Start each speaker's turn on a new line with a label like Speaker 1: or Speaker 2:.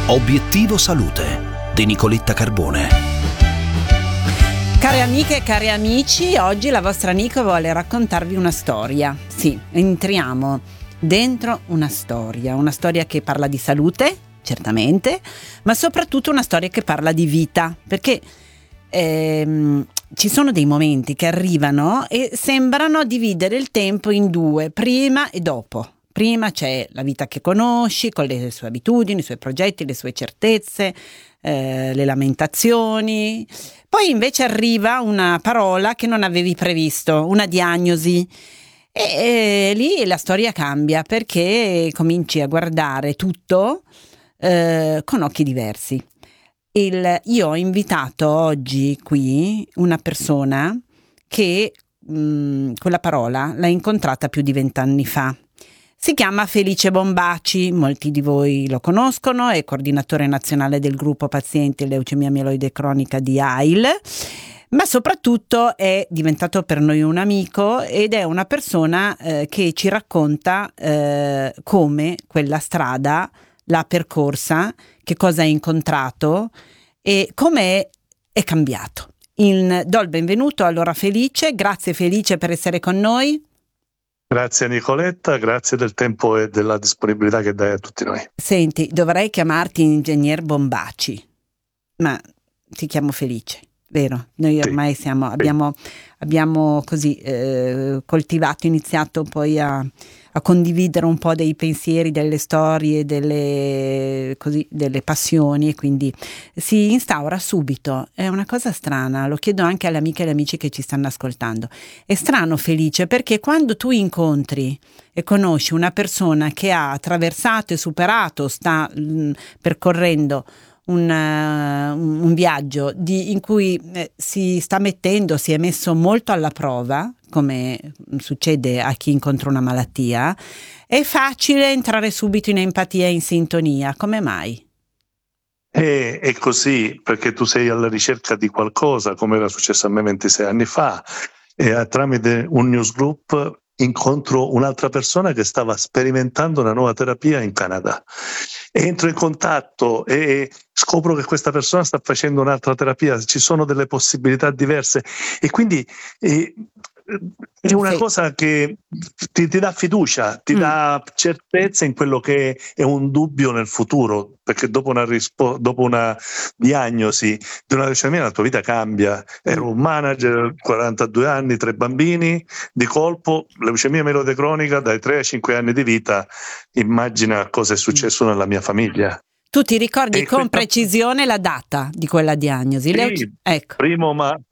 Speaker 1: Obiettivo Salute di Nicoletta Carbone.
Speaker 2: Care amiche e cari amici, oggi la vostra Nico vuole raccontarvi una storia. Sì, entriamo dentro una storia che parla di salute, certamente, ma soprattutto una storia che parla di vita, perché ci sono dei momenti che arrivano e sembrano dividere il tempo in due, prima e dopo. Prima c'è la vita che conosci, con le sue abitudini, i suoi progetti, le sue certezze, le lamentazioni. Poi invece arriva una parola che non avevi previsto, una diagnosi. E lì la storia cambia, perché cominci a guardare tutto con occhi diversi. Io ho invitato oggi qui una persona che quella parola l'ha incontrata più di 20 anni fa. Si chiama Felice Bombaci, molti di voi lo conoscono, è coordinatore nazionale del gruppo pazienti leucemia mieloide cronica di AIL, ma soprattutto è diventato per noi un amico ed è una persona che ci racconta come quella strada l'ha percorsa, che cosa ha incontrato e come è cambiato. Do il benvenuto allora Felice, grazie Felice per essere con noi.
Speaker 3: Grazie Nicoletta, grazie del tempo e della disponibilità che dai a tutti noi.
Speaker 2: Senti, dovrei chiamarti Ingegner Bombaci, ma ti chiamo Felice, vero? Noi ormai abbiamo così coltivato, iniziato poi a condividere un po' dei pensieri, delle storie, delle passioni, e quindi si instaura subito. È una cosa strana, lo chiedo anche alle amiche e agli amici che ci stanno ascoltando. È strano Felice, perché quando tu incontri e conosci una persona che ha attraversato e superato, sta percorrendo un viaggio in cui si è messo molto alla prova, come succede a chi incontra una malattia, è facile entrare subito in empatia e in sintonia. Come mai?
Speaker 3: È così, perché tu sei alla ricerca di qualcosa, come era successo a me 26 anni fa, e tramite un newsgroup incontro un'altra persona che stava sperimentando una nuova terapia in Canada. Entro in contatto e scopro che questa persona sta facendo un'altra terapia, ci sono delle possibilità diverse e quindi è una cosa che ti dà fiducia, ti dà certezza in quello che è un dubbio nel futuro, perché dopo una diagnosi di una leucemia la tua vita cambia. Ero un manager, 42 anni, 3 bambini, di colpo leucemia mieloide cronica, dai 3 ai 5 anni di vita, immagina cosa è successo nella mia famiglia.
Speaker 2: Tu ti ricordi con precisione la data di quella diagnosi?
Speaker 3: Sì, ecco. 1